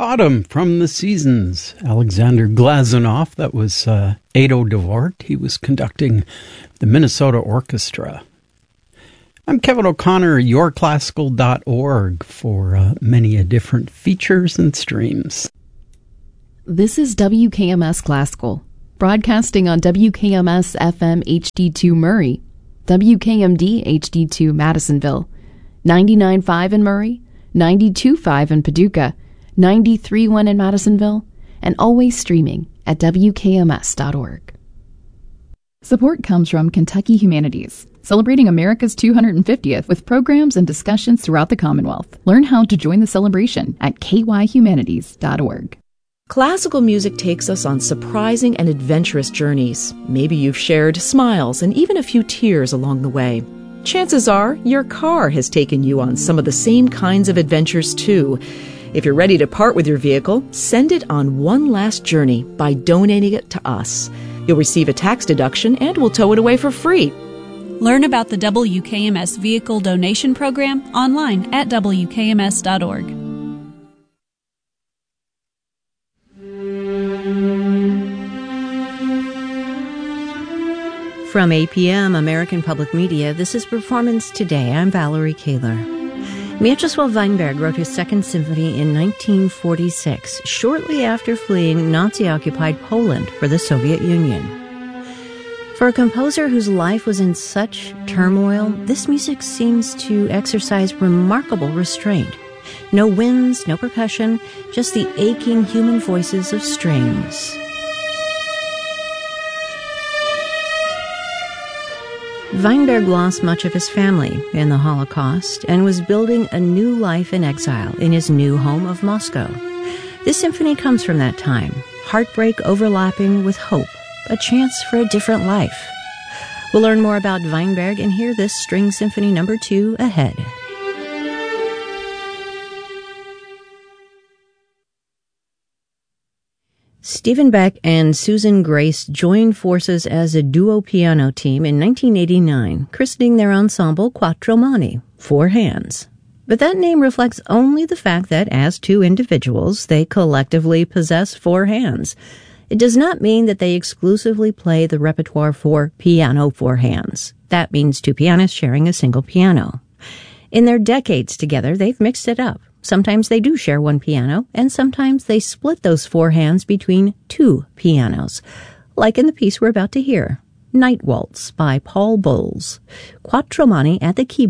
Autumn from the Seasons, Alexander Glazunov. That was Ado Dvorak. He was conducting the Minnesota Orchestra. I'm Kevin O'Connor, yourclassical.org, for many different features and streams. This is WKMS Classical, broadcasting on WKMS FM HD2 Murray, WKMD HD2 Madisonville, 99.5 in Murray, 92.5 in Paducah, 93.1 in Madisonville, and always streaming at WKMS.org. Support comes from Kentucky Humanities, celebrating America's 250th with programs and discussions throughout the Commonwealth. Learn how to join the celebration at kyhumanities.org. Classical music takes us on surprising and adventurous journeys. Maybe you've shared smiles and even a few tears along the way. Chances are your car has taken you on some of the same kinds of adventures too. If you're ready to part with your vehicle, send it on one last journey by donating it to us. You'll receive a tax deduction and we'll tow it away for free. Learn about the WKMS Vehicle Donation Program online at WKMS.org. From APM, American Public Media, this is Performance Today. I'm Valerie Kaler. Mieczysław Weinberg wrote his Second Symphony in 1946, shortly after fleeing Nazi-occupied Poland for the Soviet Union. For a composer whose life was in such turmoil, this music seems to exercise remarkable restraint. No winds, no percussion, just the aching human voices of strings. Weinberg lost much of his family in the Holocaust and was building a new life in exile in his new home of Moscow. This symphony comes from that time, heartbreak overlapping with hope, a chance for a different life. We'll learn more about Weinberg and hear this String Symphony No. 2 ahead. Stephen Beck and Susan Grace joined forces as a duo piano team in 1989, christening their ensemble Quattro Mani, 4 hands. But that name reflects only the fact that, as 2 individuals, they collectively possess 4 hands. It does not mean that they exclusively play the repertoire for piano 4 hands. That means 2 pianists sharing a single piano. In their decades together, they've mixed it up. Sometimes they do share 1 piano, and sometimes they split those 4 hands between 2 pianos, like in the piece we're about to hear, Night Waltz by Paul Bowles. Quattro Mani at the keyboard.